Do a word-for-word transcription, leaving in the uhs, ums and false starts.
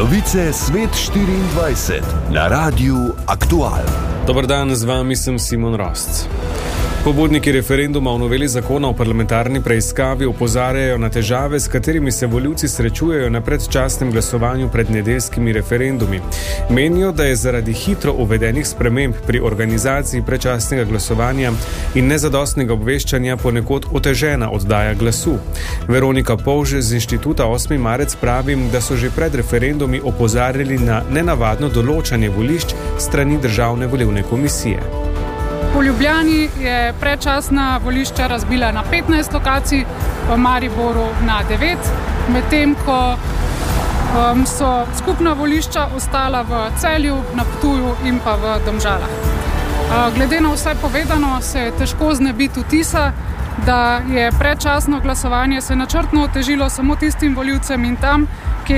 Novice Svet štiriindvajset na Radiu Aktual. Dober dan, z vami sem Simon Rost. Pobudniki referenduma o noveli zakona o parlamentarni preiskavi opozarjajo na težave, s katerimi se volivci srečujejo na predčasnem glasovanju pred nedeljskimi referendumi. Menijo, da je zaradi hitro uvedenih sprememb pri organizaciji predčasnega glasovanja in nezadostnega obveščanja ponekod otežena oddaja glasu. Veronika Polže z inštituta osmi marec pravi, da so že pred referendumi opozarjali na nenavadno določanje volišč strani Državne volilne komisije. V Ljubljani je predčasna volišča razbila na petnajst lokacij, v Mariboru na devet, medtem ko um, so skupna volišča ostala v Celju, na Ptuju in pa v Domžalah. Uh, glede na vse povedano se je težko znebiti vtisa, da je predčasno glasovanje se načrtno otežilo samo tistim volivcem in tam,